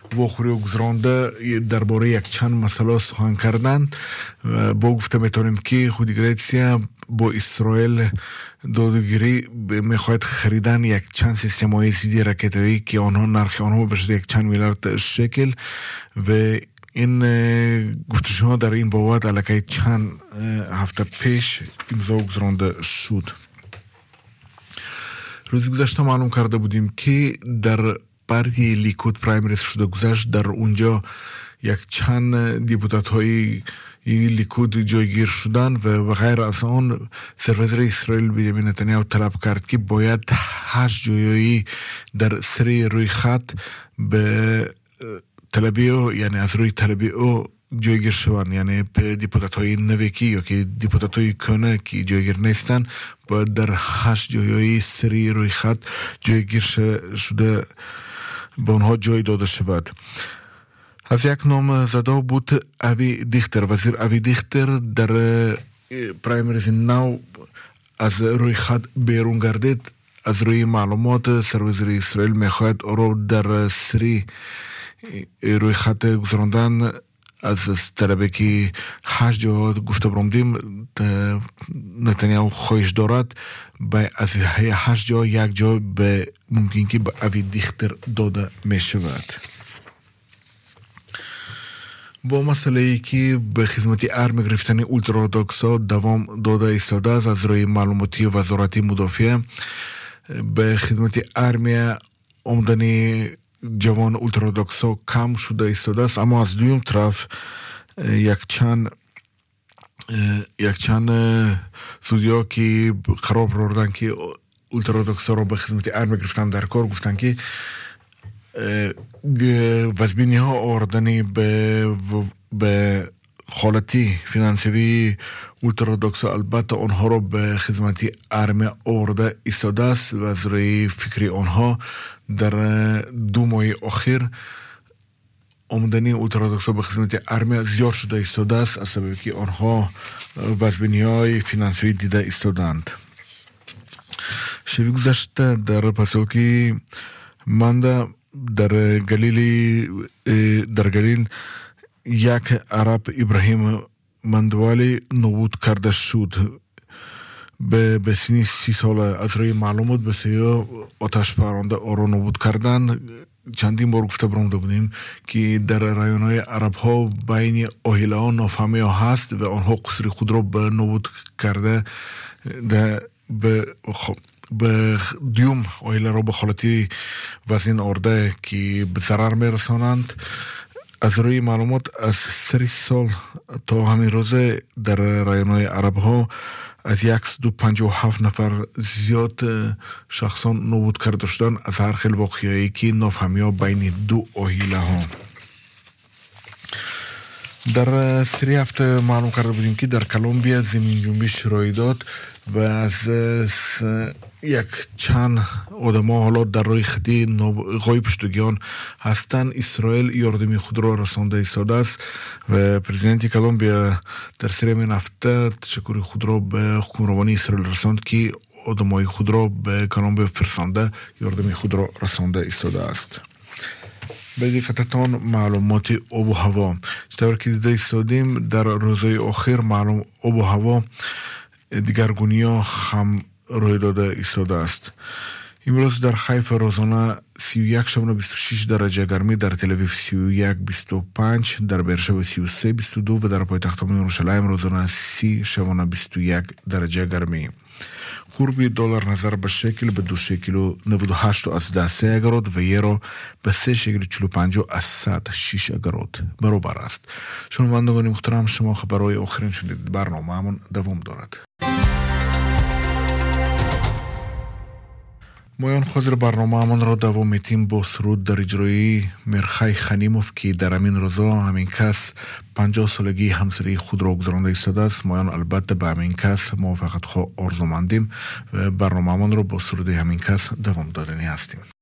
واخوری گذرانده درباره یک چند مسئله سخن کردند. با گفته میتونیم که خودگریتسیا با اسرائیل دادگیری میخواهد خریدن یک چند سیستم‌های ضد راکتایی که آنها نرخ آنها بشه یک چند میلیارد شکل و این گفتشوها در این بابت علاقه چند هفته پیش امضا گذرانده شد. روز گذشته معلوم کرده بودیم که در پارتی لیکود پرایمریز شده گذشت، در اونجا یک چند دیپوتات های لیکود جایگیر شدن و غیر از آن سرور اسرائیل بنیامین نتانیاهو طلب کرد که باید 8 جایی در سری روی خط به طلبیو یعنی از روی طلبیو جایگیر شوند، یعنی دیپوتات های نویکی یا که دیپوتات های کنه که جایگیر نیستن باید در 8 جایی سری روی خط جایگیر شده به اونها جای داده شود. از یک نام زده بود اوی دیختر، وزیر اوی دیختر در پرایمریز نو از روی خط بیرون گردید. از روی معلومات سرور اسرائیل میخواهد رو در سری روی خط گذراندن از طلبه که 8 جا گفته برامدیم نتانیاهو خواهش دارد از 8 جا یک جا به ممکن که به اوی دیختر داده می شود. با مسئله ای که به خدمت ارم گرفتن اولترادکسا دوام داده ایستاده است، از روی معلوماتی وزارت مدافع به خدمت ارم آمدن جوان اولترادکسا کم شده ایستاده است، اما از دویم طرف یک چند سودیا که قرار بردن که اولترادکسا را به خدمت ارم گرفتن در کار گفتن که وزبینی ها آوردنی به حالتی فینانسیوی اولترادکسا البته آنها را به خدمت ارم آورده ایستاده است و از روی فکری آنها در 2 ماه اخیر آمدنی اولترادکسا به خدمت ارم زیاد شده ایستاده است از سبب که آنها وزبینی های فینانسیوی دیده ایستادند. شبی گذشته در پاساکی مانده در گلیل یک عرب ابراهیم مندوالی نابود کرده شد. به سن 30 ساله از روی معلومات به سوی آتش پرنده آرو نابود کردن. چندین بار گفته برامده بودیم که در رایونهای عرب ها بین آهیله ها نافهمی ها هست و آنها قصر خود را به نابود کرده به دیوم آیله را به خالتی وزین آورده که به ضرر میرسانند. از روی معلومات از 3 سال تا همین روزه در رایونهای عرب ها از 157 نفر زیاد شخصان نابود کرده شدن از هر خیل واقعی که نافهمی ها بین 2 آهیله ها. در 3 هفته معلوم کرده بودیم که در کلمبیا زمین جنبش رای داد و از یک چند آدم ها حالا در روی خطی غایب شدگیان هستند. اسرائیل یاردمی خود را رسانده ایستاده است و پرزیدنت کلمبیا در سری من هفته تشکر خود را به حکمرانی اسرائیل رساند که آدم های خود را به کلمبیا فرستنده یاردمی خود را رسانده ایستاده است. به دقیقتان معلومات آب و هوا چطور که دیده ایستادیم در روزهای آخر معلوم آب و هوا دیگرگونی ها هم روی داده ایستاده است. امروز در حیفا روزانه 31 شبانه 26 درجه گرمی، در تل اویو 31 25، در برشب 33 22 و در پایتخت یروشلایم روزانه 30 شبانه 21 درجه گرمی. قرب دلار نظر به شکل به 2 شکل و 98 از 10 اگرات و یورو به 3 شکل 45 از 106 اگرات برابر است. شنوندگان محترم، شما خبرهای آخرین شدید. برنامه همون دوام دارد. مویان خاطر برنامه همون را دوام میتیم با سرود در اجرای مرخای خنیموف که در همین روزا همین کس 50 سالگی همسری خود را گذرانده ایستاده است. مویان البته به همین کس موافقت خواه آرزومندیم و برنامه همون را با سرود همین کس دوام دادنی هستیم.